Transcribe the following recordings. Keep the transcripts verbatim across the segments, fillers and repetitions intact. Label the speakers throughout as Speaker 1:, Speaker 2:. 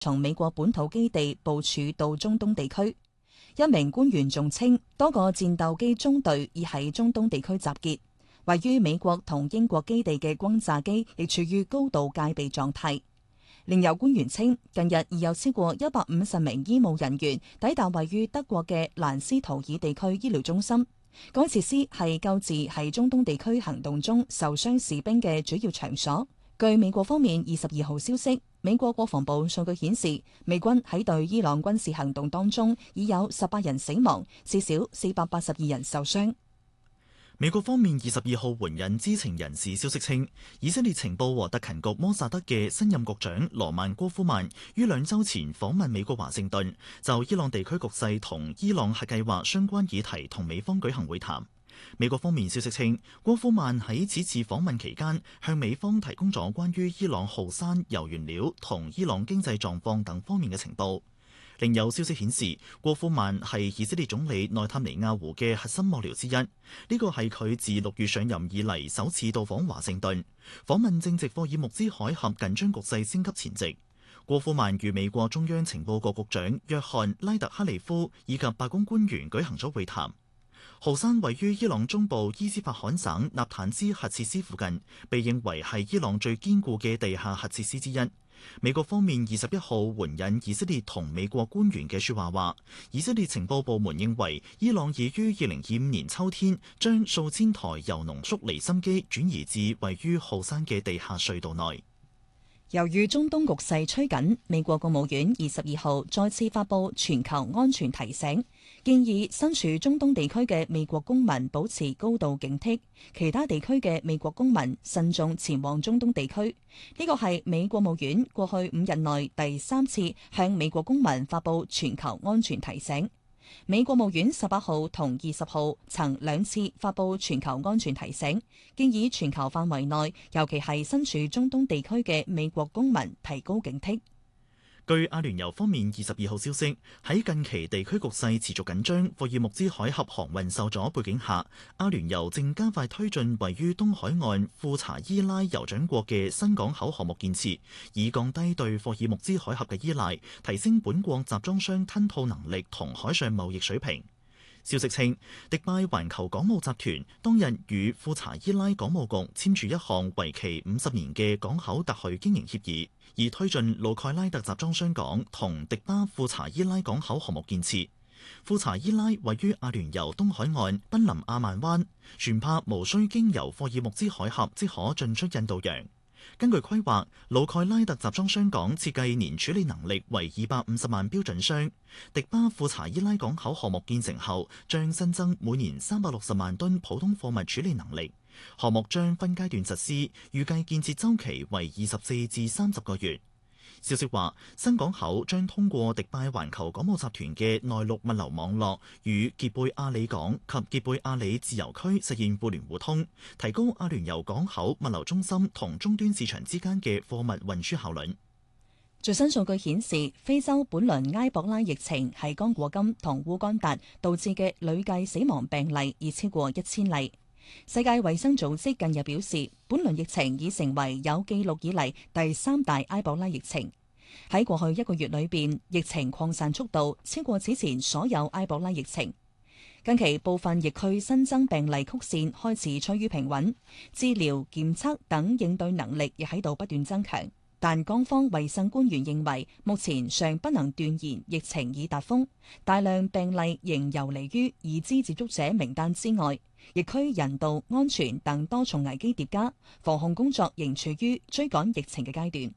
Speaker 1: 從美國本土基地部署到中東地區。一名官員仲稱，多個戰鬥機中隊已喺中東地區集結，位於美國同英國基地嘅轟炸機亦處於高度戒備狀態。另有官員稱，近日已有超過一百五十名醫務人員抵達位於德國嘅蘭斯圖爾地區醫療中心。該設施係救治喺中東地區行動中受傷士兵嘅主要場所。據美國方面二十二號消息，美國國防部數據顯示，美軍喺對伊朗軍事行動當中已有十八人死亡，至少四百八十二人受傷。
Speaker 2: 美國方面二十二號援引知情人士消息稱，以色列情報和特勤局摩薩德嘅新任局長羅曼戈夫曼於兩週前訪問美國華盛頓，就伊朗地區局勢同伊朗核計劃相關議題同美方舉行會談。美國方面消息稱，戈夫曼喺此次訪問期間向美方提供咗關於伊朗浩山鈾原料同伊朗經濟狀況等方面嘅情報。另有消息顯示，戈夫曼係以色列總理內塔尼亞胡嘅核心幕僚之一，呢個係佢自六月上任以嚟首次到訪華盛頓，訪問正值霍爾木茲海峽緊張局勢升級前夕。戈夫曼與美國中央情報局局長約翰拉特克利夫以及白宮官員舉行咗會談。浩山位於伊朗中部伊斯法罕省納坦茲核設施附近，被認為係伊朗最堅固嘅地下核設施之一。美國方面二十一號援引以色列同美國官員嘅說話話，以色列情報部門認為伊朗已於二零二五年秋天將數千台鈾濃縮離心機轉移至位於浩山嘅地下隧道內。
Speaker 1: 由於中東局勢趨緊，美國國務院二十二號再次發布全球安全提醒，建議身處中東地區嘅美國公民保持高度警惕，其他地區嘅美國公民慎重前往中東地區。呢個係美國務院過去五日內第三次向美國公民發布全球安全提醒。美國務院十八號同二十號曾兩次發布全球安全提醒，建議全球範圍內，尤其係身處中東地區嘅美國公民提高警惕。
Speaker 2: 據阿聯酋方面二十二號消息，喺近期地區局勢持續緊張、霍爾木茲海峽航運受阻背景下，阿聯酋正加快推進位於東海岸庫查伊拉酋長國嘅新港口項目建設，以降低對霍爾木茲海峽嘅依賴，提升本國集裝箱吞吐能力同海上貿易水平。消息稱，迪拜環球港務集團當日與庫查伊拉港務局簽署一項為期五十年嘅港口特許經營協議，以推進魯蓋拉特集裝箱港同迪巴庫查伊拉港口項目建設。庫查伊拉位於阿聯酋東海岸賓林阿曼灣，船舶無需經由霍爾木茲海峽即可進出印度洋。根據規劃，魯蓋拉特集裝箱港設計年處理能力為二百五十萬標準箱。迪巴庫查伊拉港口項目建成後，將新增每年三百六十萬噸普通貨物處理能力。項目將分階段實施，預計建設週期為二十四至三十個月。消息話，新港口將通過迪拜環球港務集團嘅內陸物流網絡，與傑貝亞里港及傑貝亞里自由區實現互聯互通，提高阿聯酋港口物流中心同終端市場之間嘅貨物運輸效率。
Speaker 1: 最新數據顯示，非洲本輪埃博拉疫情喺剛果金同烏干達導致嘅累計死亡病例已超過一千例。世界衛生組織近日表示，本輪疫情已成為有記錄以嚟第三大埃博拉疫情。喺過去一個月裏邊，疫情擴散速度超過此前所有埃博拉疫情。近期部分疫區新增病例曲線開始趨於平穩，治療、檢測等應對能力亦喺度不斷增強。但港方衛生官員認為，目前尚不能斷言疫情已達峰，大量病例仍游離於已知接觸者名單之外。疫區人道、安全等多重危機疊加，防控工作仍處於追趕疫情嘅階段。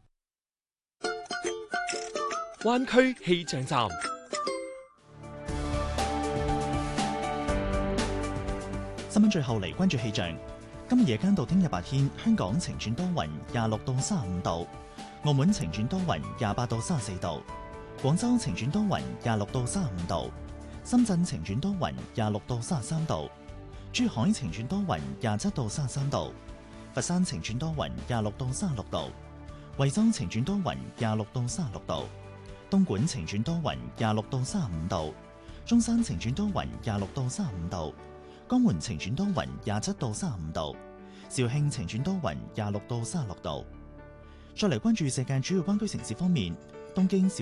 Speaker 3: 灣區氣象站，
Speaker 2: 新聞最後嚟關注氣象。今日夜間到聽日白天，香港晴轉多雲，廿六到三十五度；澳門晴轉多雲，廿八到三十四度；廣州晴轉多雲，廿六到三十五度；深圳晴轉多雲，廿六到三十三度。珠海晴轉多雲，廿七到三十三度；佛山晴轉多雲，廿六到三十六度；惠州晴轉多雲，廿六到三十六度；東莞晴轉多雲，廿六到三十五度；中山晴轉多雲，廿六到三十五度；江門晴轉多雲，廿七到三十五度；肇慶晴轉多雲，廿六到三十六度。再嚟關注世界主要灣區城市方面。 東京小